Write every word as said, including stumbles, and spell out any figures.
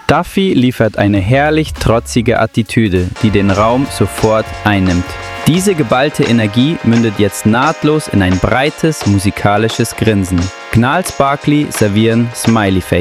Duffy liefert eine herrlich trotzige Attitüde, die den Raum sofort einnimmt. Diese geballte Energie mündet jetzt nahtlos in ein breites musikalisches Grinsen. Gnarls Barkley servieren Smiley Face.